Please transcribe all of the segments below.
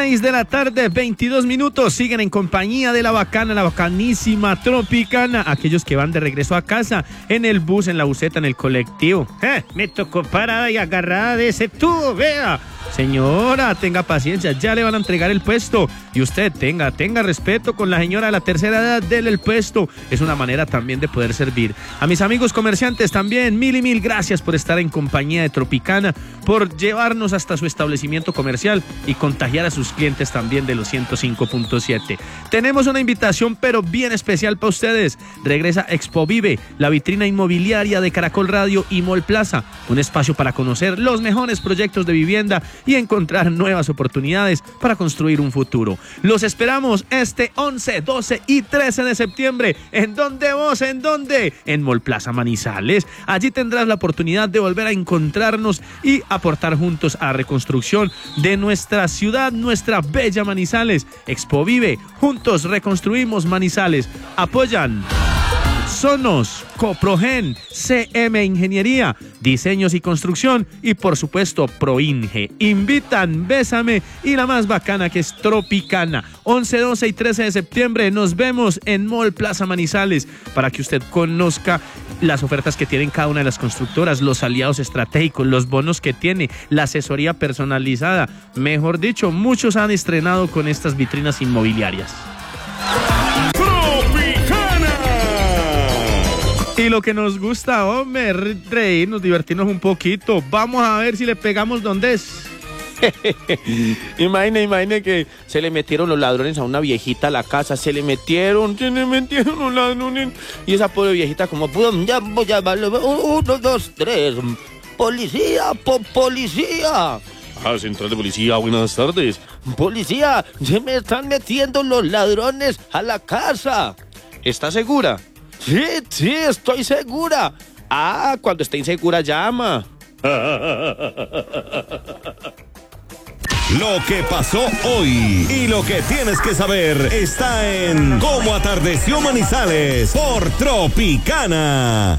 6 de la tarde, 22 minutos. Siguen en compañía de la bacana, la bacanísima Tropicana. Aquellos que van de regreso a casa, en el bus, en la buseta, en el colectivo. Me tocó parada y agarrada de ese tubo, vea. Señora, tenga paciencia, ya le van a entregar el puesto. Y usted tenga respeto con la señora de la tercera edad, dele el puesto. Es una manera también de poder servir. A mis amigos comerciantes también, mil y mil gracias por estar en compañía de Tropicana, por llevarnos hasta su establecimiento comercial y contagiar a sus clientes también de los 105.7. Tenemos una invitación pero bien especial para ustedes. Regresa Expo Vive, la vitrina inmobiliaria de Caracol Radio y Mall Plaza. Un espacio para conocer los mejores proyectos de vivienda y encontrar nuevas oportunidades para construir un futuro. Los esperamos este 11, 12 y 13 de septiembre. ¿En dónde vos? ¿En dónde? En Mall Plaza Manizales. Allí tendrás la oportunidad de volver a encontrarnos y aportar juntos a la reconstrucción de nuestra ciudad, nuestra bella Manizales. Expo Vive, juntos reconstruimos Manizales. Apoyan Sonos, Coprogen, CM Ingeniería, Diseños y Construcción y por supuesto Proinge. Invitan Bésame y la más bacana que es Tropicana. 11, 12 y 13 de septiembre nos vemos en Mall Plaza Manizales para que usted conozca las ofertas que tienen cada una de las constructoras, los aliados estratégicos, los bonos que tiene, la asesoría personalizada. Mejor dicho, muchos han estrenado con estas vitrinas inmobiliarias. Y lo que nos gusta, hombre, reírnos, divertirnos un poquito. Vamos a ver si le pegamos donde es. Imagine que se le metieron los ladrones a una viejita a la casa. Se le metieron los ladrones. Y esa pobre viejita como pudo, ya voy a llamarlo. 1, 2, 3. Policía, policía. Central de Policía, buenas tardes. Policía, se me están metiendo los ladrones a la casa. ¿Está segura? Sí, estoy segura. Cuando esté insegura llama. Lo que pasó hoy y lo que tienes que saber está en Cómo Atardeció Manizales por Tropicana.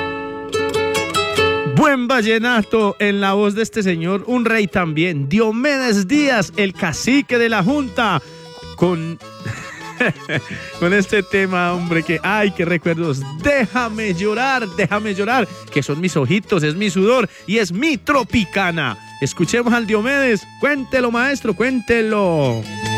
Buen vallenato en la voz de este señor, un rey también, Diomedes Díaz, el cacique de la Junta, con este tema, hombre, que ay, qué recuerdos. Déjame llorar, que son mis ojitos, es mi sudor y es mi Tropicana. Escuchemos al Diomedes. Cuéntelo, maestro, cuéntelo.